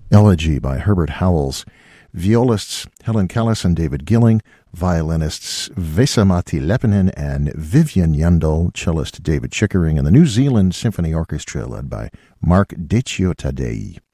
Elegy by Herbert Howells. Violists Helen Callis and David Gilling. Violinists Vesamati Lepinen and Vivian Yundel. Cellist David Chickering. And the New Zealand Symphony Orchestra led by Mark Deccio Taddei.